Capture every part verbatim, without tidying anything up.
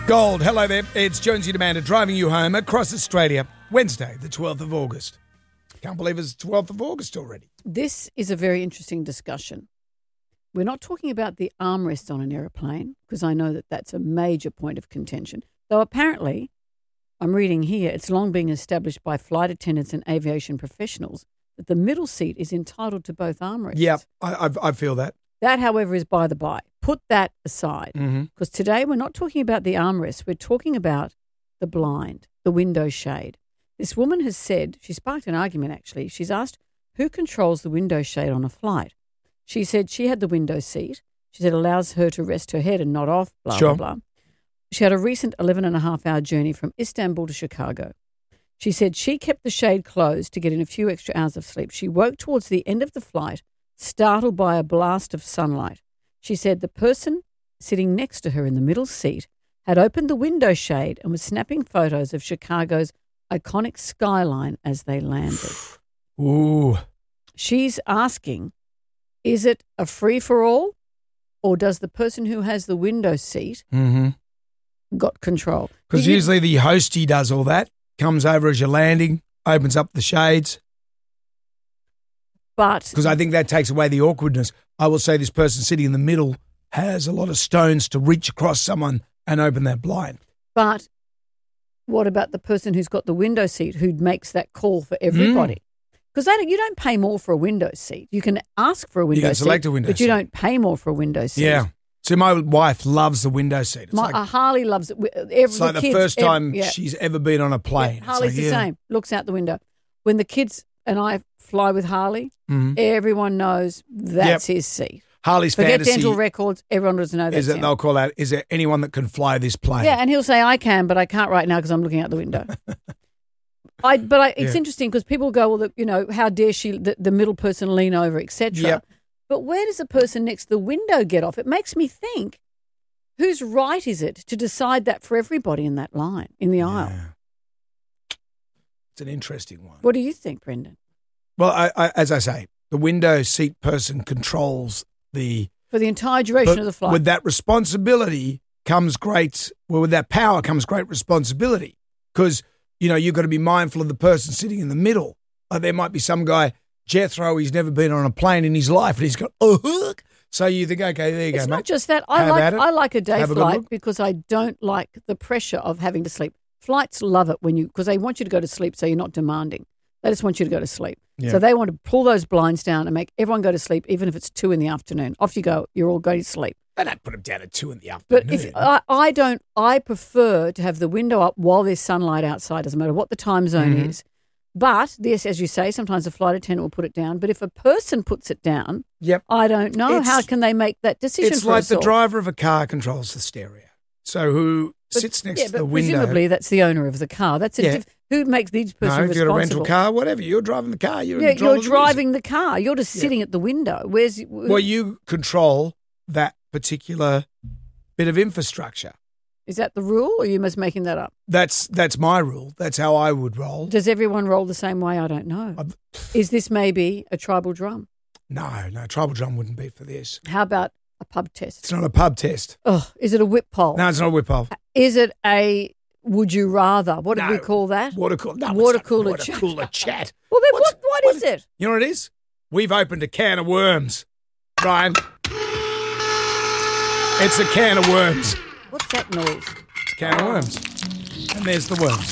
Gold, hello there. It's Jonesy and Amanda driving you home across Australia. Wednesday, the twelfth of August. Can't believe it's the twelfth of August already. This is a very interesting discussion. We're not talking about the armrest on an aeroplane, because I know that that's a major point of contention. Though apparently, I'm reading here, it's long been established by flight attendants and aviation professionals that the middle seat is entitled to both armrests. Yeah, I, I, I feel that. That, however, is by the by. Put that aside, because Mm-hmm. today we're not talking about the armrest. We're talking about the blind, the window shade. This woman has said, she sparked an argument actually. She's asked who controls the window shade on a flight. She said she had the window seat. She said it allows her to rest her head and nod off, blah, Sure. blah, blah. She had a recent eleven and a half hour journey from Istanbul to Chicago. She said she kept the shade closed to get in a few extra hours of sleep. She woke towards the end of the flight, startled by a blast of sunlight. She said the person sitting next to her in the middle seat had opened the window shade and was snapping photos of Chicago's iconic skyline as they landed. Ooh. She's asking, is it a free-for-all, or does the person who has the window seat Mm-hmm. got control? Because Do you- usually the hostie does all that, comes over as you're landing, opens up the shades. But Because I think that takes away the awkwardness. I will say this person sitting in the middle has a lot of stones to reach across someone and open that blind. But what about the person who's got the window seat who makes that call for everybody? Because you don't pay more for a window seat. You can ask for a window can seat, select a window but you seat. don't pay more for a window seat. Yeah. So my wife loves the window seat. It's My, like, uh, Harley loves it. Every, it's like the, kids, first ev- time yeah. she's ever been on a plane. Yeah, It's Harley's like, the yeah. same. Looks out the window. When the kids and I fly with Harley, Mhm. everyone knows that's his seat. Harley's Forget fantasy dental records. Everyone doesn't know that's is that him. they'll call out, is there anyone that can fly this plane? Yeah, and he'll say, I can, but I can't right now because I'm looking out the window. I, but I, it's Yeah. interesting because people go, well, the, you know, how dare she, the, the middle person lean over, et cetera. Yep. But where does the person next to the window get off? It makes me think, whose right is it to decide that for everybody in that line, in the aisle? Yeah. It's an interesting one. What do you think, Brendan? Well, I, I, as I say, the window seat person controls the... For the entire duration but of the flight. with that responsibility comes great... Well, with that power comes great responsibility because, you know, you've got to be mindful of the person sitting in the middle. Like there might be some guy, Jethro, he's never been on a plane in his life and he's got... Oh, so you think, okay, there you It's go, not mate. just that. I Have like at it. I like a day Have a good flight look. because I don't like the pressure of having to sleep. Flights love it when you because they want you to go to sleep, so you're not demanding. They just want you to go to sleep. Yeah. So they want to pull those blinds down and make everyone go to sleep, even if it's two in the afternoon. Off you go. You're all going to sleep. They don't put them down at two in the afternoon. But if I, I don't, I prefer to have the window up while there's sunlight outside. Doesn't matter what the time zone Mhm. is. But this, as you say, sometimes the flight attendant will put it down. But if a person puts it down, Yep. I don't know. It's- How can they make that decision It's for like us the all? driver of a car controls the stereo. So who But- sits next yeah, to but the window? presumably that's the owner of the car. That's a Yeah. diff- who makes each person No, if you're responsible. a rental car, whatever, you're driving the car. You're, in Yeah, control you're of the driving the car. You're just Yeah. sitting at the window. Where's music. Well, you control that particular bit of infrastructure. is that the rule, or are you just making that up? That's that's my rule. That's how I would roll. Does everyone roll the same way? I don't know. I've- Is this maybe a tribal drum? No, no, tribal drum wouldn't be for this. How about a pub test? It's not a pub test. Oh, is it a whip poll? No, it's not a whip pole. Is it a would you rather? What did we No. call that? Water cooler. No, Water it's not cooler water chat. cooler chat. Well, then What's- what, what what is is- it? You know what it is? We've opened a can of worms, Brian. It's a can of worms. What's that noise? It's a can of worms. And there's the worms.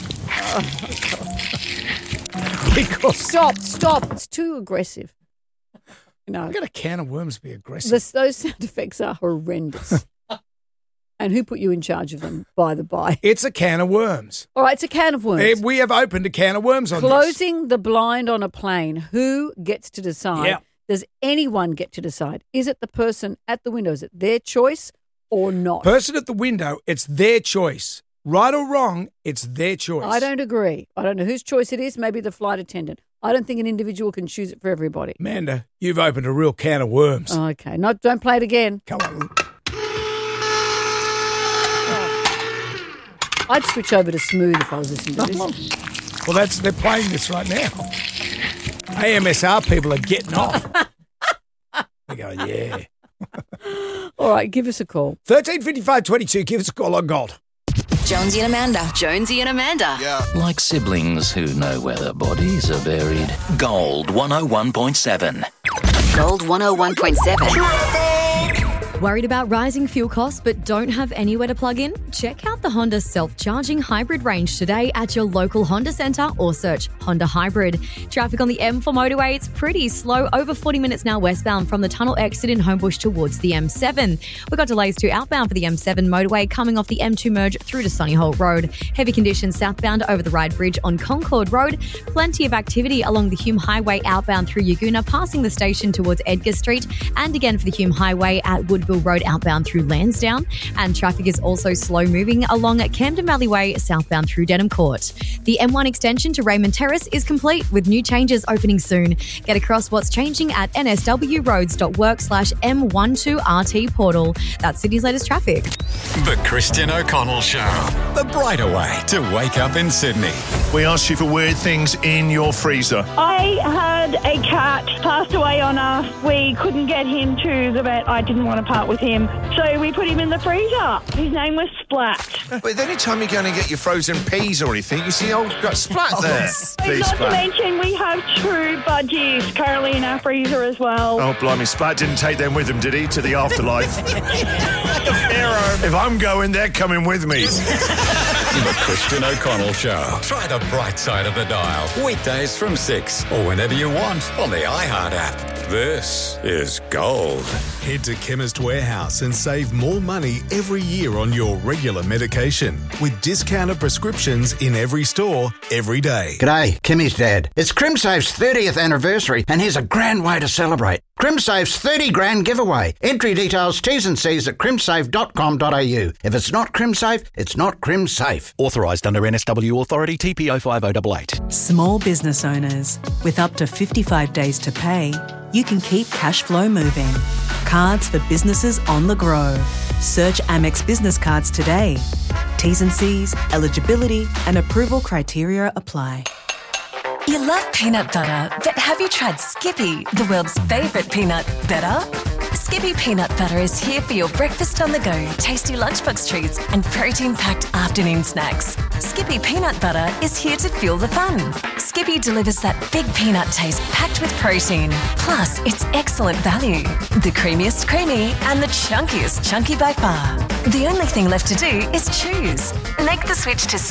because Stop, stop. It's too aggressive. No, how can a can of worms be aggressive? this, those sound effects are horrendous. And who put you in charge of them, by the by? It's a can of worms. All right, it's a can of worms. Eh, We have opened a can of worms on this. Closing the blind on a plane, who gets to decide? Yeah. Does anyone get to decide? Is it the person at the window? Is it their choice or not? Person at the window, it's their choice. Right or wrong, it's their choice. I don't agree. I don't know whose choice it is. Maybe the flight attendant. I don't think an individual can choose it for everybody. Amanda, you've opened a real can of worms. Okay, no, don't play it again. Come on. I'd switch over to smooth if I was listening to this. Well, that's they're playing this right now. A M S R people are getting off. They go, yeah. All right, give us a call. thirteen fifty-five twenty-two, give us a call on Gold. Jonesy and Amanda. Jonesy and Amanda. Yeah. Like siblings who know where their bodies are buried. Gold one oh one point seven. Gold one oh one point seven. Worried about rising fuel costs but don't have anywhere to plug in? Check out the Honda self-charging hybrid range today at your local Honda Centre or search Honda Hybrid. Traffic on the M four motorway, it's pretty slow, over forty minutes now westbound from the tunnel exit in Homebush towards the M seven. We've got delays too outbound for the M seven motorway coming off the M two merge through to Sunnyholt Road. Heavy conditions southbound over the Ryde Bridge on Concord Road. Plenty of activity along the Hume Highway outbound through Yagoona, passing the station towards Edgar Street, and again for the Hume Highway at Woodville Road outbound through Lansdowne. And traffic is also slow moving along Camden Valley Way southbound through Denham Court. The M one extension to Raymond Terrace is complete with new changes opening soon. Get across what's changing at n s w roads dot work slash m twelve r t portal. That's Sydney's latest traffic. The Christian O'Connell Show. The brighter way to wake up in Sydney. We asked you for weird things in your freezer. I had a cat passed away on us. We couldn't get him to the vet. I didn't want to part with him. So we put him in the freezer. His name was Splat. But any time you're going to get your frozen peas or anything, you see old got Splat there. Please, Not Splat. to mention we have true budgies currently in our freezer as well. Oh, blimey, Splat didn't take them with him, did he, to the afterlife? If I'm going, they're coming with me. The Christian O'Connell Show. Try the bright side of the dial. Weekdays from six or whenever you want on the iHeart app. This is Gold. Head to Chemist Warehouse and save more money every year on your regular medication with discounted prescriptions in every store, every day. G'day, Kimmy's dad. It's CrimSafe's thirtieth anniversary and here's a grand way to celebrate. CrimSafe's thirty grand giveaway. Entry details, T's and C's at crimsafe dot com dot a u. If it's not CrimSafe, it's not CrimSafe. Authorised under N S W Authority T P O five oh eight eight. Small business owners, with up to fifty-five days to pay, you can keep cash flow moving. Cards for businesses on the go. Search Amex Business Cards today. T's and C's, eligibility and approval criteria apply. You love peanut butter, but have you tried Skippy, the world's favourite peanut butter? Skippy Peanut Butter is here for your breakfast on the go, tasty lunchbox treats and protein-packed afternoon snacks. Skippy Peanut Butter is here to fuel the fun. Skippy delivers that big peanut taste packed with protein. Plus, it's excellent value. The creamiest creamy and the chunkiest chunky by far. The only thing left to do is choose. Make the switch to